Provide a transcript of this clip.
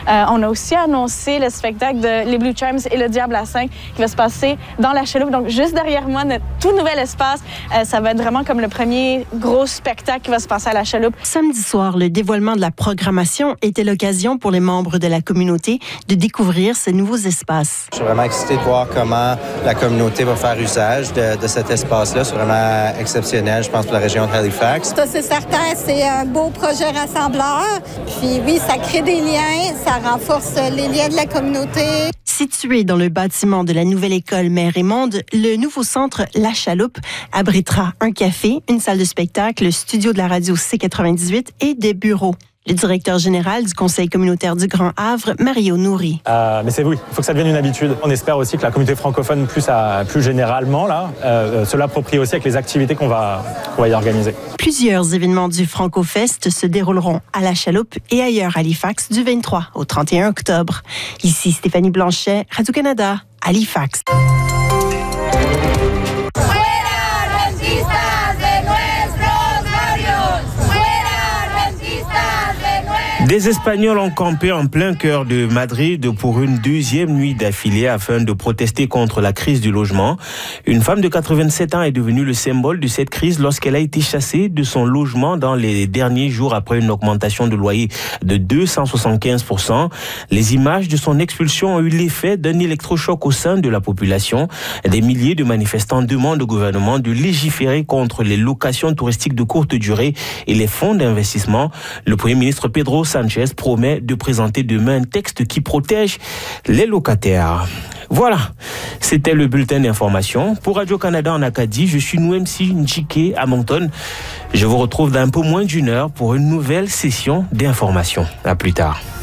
On a aussi annoncé le spectacle de Les Blue Charms et Le Diable à 5 qui va se passer dans la chaloupe. Donc, juste derrière moi, notre tout nouvel espace, ça va être vraiment comme le premier gros spectacle qui va se passer à la chaloupe. Samedi soir, le dévoilement de la programmation était l'occasion pour les membres de la communauté de découvrir ces nouveaux espaces. Je suis vraiment excité de voir comment la communauté va faire usage de cet espace-là. C'est vraiment exceptionnel, je pense, pour la région de Halifax. Ça, c'est certain, c'est un beau projet rassembleur. Puis oui, ça crée des liens, ça renforce les liens de la communauté. Situé dans le bâtiment de la nouvelle école Mère-et-Monde, le nouveau centre La Chaloupe abritera un café, une salle de spectacle, le studio de la radio C98 et des bureaux. Le directeur général du Conseil communautaire du Grand Havre, Mario Nouri. Mais c'est oui, il faut que ça devienne une habitude. On espère aussi que la communauté francophone, plus généralement, se l'approprie aussi avec les activités qu'on va y organiser. Plusieurs événements du FrancoFest se dérouleront à La Chaloupe et ailleurs à Halifax du 23 au 31 octobre. Ici Stéphanie Blanchet, Radio-Canada, Halifax. Des Espagnols ont campé en plein cœur de Madrid pour une deuxième nuit d'affilée afin de protester contre la crise du logement. Une femme de 87 ans est devenue le symbole de cette crise lorsqu'elle a été chassée de son logement dans les derniers jours après une augmentation de loyer de 275%. Les images de son expulsion ont eu l'effet d'un électrochoc au sein de la population. Des milliers de manifestants demandent au gouvernement de légiférer contre les locations touristiques de courte durée et les fonds d'investissement. Le Premier ministre Pedro Sanchez promet de présenter demain un texte qui protège les locataires. Voilà, c'était le bulletin d'information. Pour Radio-Canada en Acadie, je suis Nouemsi Njike à Moncton. Je vous retrouve dans un peu moins d'une heure pour une nouvelle session d'information. À plus tard.